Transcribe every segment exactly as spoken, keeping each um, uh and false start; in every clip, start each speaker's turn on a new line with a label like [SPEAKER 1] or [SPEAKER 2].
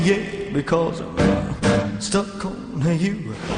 [SPEAKER 1] Yeah, because I'm stuck on you.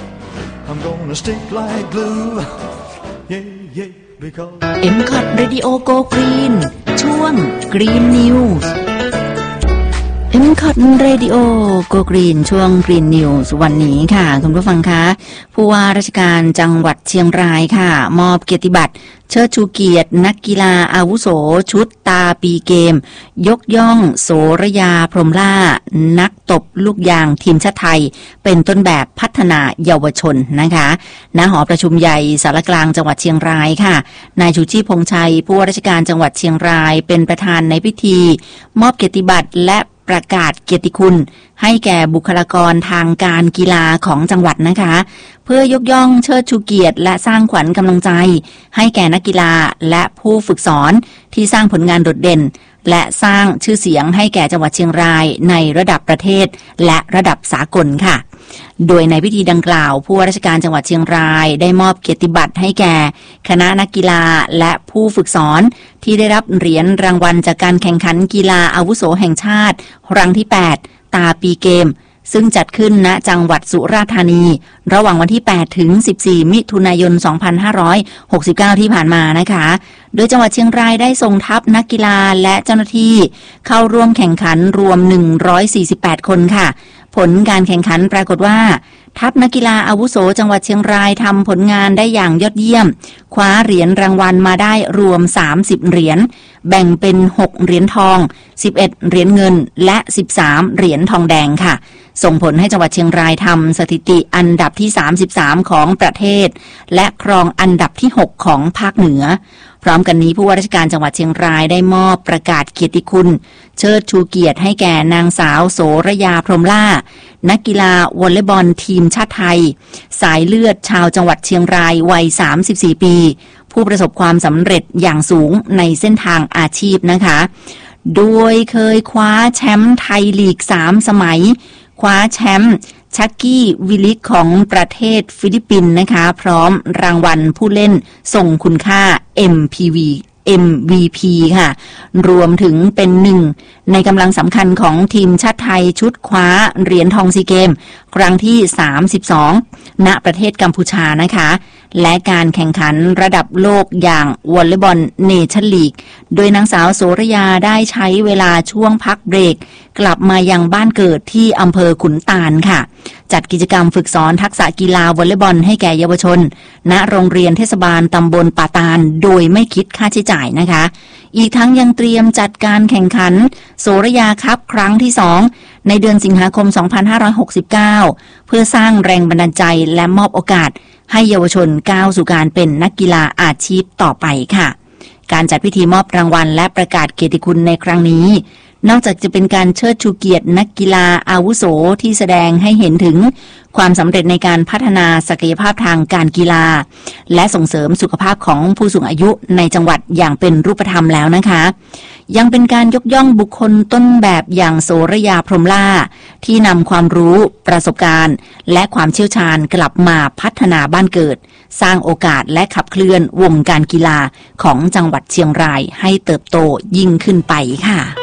[SPEAKER 1] I'm gonna stick like glue. Yeah, yeah, because
[SPEAKER 2] เอ็ม ซี โอ ที Radio Go Green ช่วง Green News เอ็ม ซี โอ ที Radio Go Green ช่วง Green News วันนี้ค่ะคุณผู้ฟังคะผู้ว่าราชการจังหวัดเชียงรายค่ะมอบเกียรติบัตรเชิดชูเกียรตินักกีฬาอาวุโสชุดตาปีเกมยกย่องโสระยาพรหมล่านักตบลูกยางทีมชาติไทยเป็นต้นแบบพัฒนาเยาวชนนะคะณหอประชุมใหญ่สารกลางจังหวัดเชียงรายค่ะนายชูชีพพงษ์ชัยผู้ว่าราชการจังหวัดเชียงรายเป็นประธานในพิธีมอบเกียรติบัตรและประกาศเกียรติคุณให้แก่บุคลากรทางการกีฬาของจังหวัดนะคะเพื่อยกย่องเชิดชูเกียรติและสร้างขวัญกำลังใจให้แก่นักกีฬาและผู้ฝึกสอนที่สร้างผลงานโดดเด่นและสร้างชื่อเสียงให้แก่จังหวัดเชียงรายในระดับประเทศและระดับสากลค่ะโดยในพิธีดังกล่าวผู้ว่าราชการจังหวัดเชียงรายได้มอบเกียรติบัตรให้แก่คณะนักกีฬาและผู้ฝึกสอนที่ได้รับเหรียญรางวัลจากการแข่งขันกีฬาอาวุโสแห่งชาติครั้งที่แปดตาปีเกมซึ่งจัดขึ้นณจังหวัดสุราษฎร์ธานีระหว่างวันที่แปดถึงสิบสี่มิถุนายนสองพันห้าร้อยหกสิบเก้าที่ผ่านมานะคะโดยจังหวัดเชียงรายได้ส่งทัพนักกีฬาและเจ้าหน้าที่เข้าร่วมแข่งขันรวมหนึ่งร้อยสี่สิบแปดคนค่ะผลการแข่งขันปรากฏว่าทัพนักกีฬาอาวุโสจังหวัดเชียงรายทำผลงานได้อย่างยอดเยี่ยมคว้าเหรียญรางวัลมาได้รวมสามสิบเหรียญแบ่งเป็นหกเหรียญทองสิบเอ็ดเหรียญเงินและสิบสามเหรียญทองแดงค่ะส่งผลให้จังหวัดเชียงรายทำสถิติอันดับที่สามสิบสามของประเทศและครองอันดับที่หกของภาคเหนือพร้อมกันนี้ผู้ว่าราชการจังหวัดเชียงรายได้มอบประกาศเกียรติคุณเชิดชูเกียรติให้แก่นางสาวโสระยาพรหมล่านักกีฬาวอลเลย์บอลทีมชาติไทยสายเลือดชาวจังหวัดเชียงรายวัยสามสิบสี่ปีผู้ประสบความสำเร็จอย่างสูงในเส้นทางอาชีพนะคะโดยเคยคว้าแชมป์ไทยลีกสามสมัยคว้าแชมป์ชักกี้วิลิกของประเทศฟิลิปปินส์นะคะพร้อมรางวัลผู้เล่นทรงคุณค่า เอ็ม พี วี เอ็ม วี พี ค่ะรวมถึงเป็นหนึ่งในกำลังสำคัญของทีมชาติไทยชุดคว้าเหรียญทองซีเกมครั้งที่สามสิบสองณประเทศกัมพูชานะคะและการแข่งขันระดับโลกอย่างวอลเลย์บอลเนชั่นลีกโดยนางสาวโสระยาได้ใช้เวลาช่วงพักเบรกกลับมายังบ้านเกิดที่อำเภอขุนตาลค่ะจัดกิจกรรมฝึกสอนทักษะกีฬาวอลเลย์บอลให้แก่เยาวชนณโรงเรียนเทศบาลตำบลป่าตาลโดยไม่คิดค่าใช้จ่ายนะคะอีกทั้งยังเตรียมจัดการแข่งขันโสระยาคัพครั้งที่สองในเดือนสิงหาคมสองพันห้าร้อยหกสิบเก้าเพื่อสร้างแรงบันดาลใจและมอบโอกาสให้เยาวชนก้าวสู่การเป็นนักกีฬาอาชีพต่อไปค่ะการจัดพิธีมอบรางวัลและประกาศเกียรติคุณในครั้งนี้นอกจากจะเป็นการเชิดชูเกียรตินักกีฬาอาวุโสที่แสดงให้เห็นถึงความสำเร็จในการพัฒนาศักยภาพทางการกีฬาและส่งเสริมสุขภาพของผู้สูงอายุในจังหวัดอย่างเป็นรูปธรรมแล้วนะคะยังเป็นการยกย่องบุคคลต้นแบบอย่างโสระยาพรหมล่าที่นำความรู้ประสบการณ์และความเชี่ยวชาญกลับมาพัฒนาบ้านเกิดสร้างโอกาสและขับเคลื่อนวงการกีฬาของจังหวัดเชียงรายให้เติบโตยิ่งขึ้นไปค่ะ